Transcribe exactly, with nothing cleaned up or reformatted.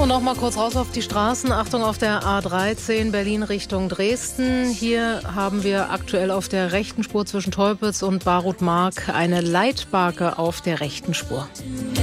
noch mal kurz raus auf die Straßen. Achtung auf der A dreizehn Berlin Richtung Dresden. Hier haben wir aktuell auf der rechten Spur zwischen Teupitz und Barut-Mark eine Leitbarke auf der rechten Spur.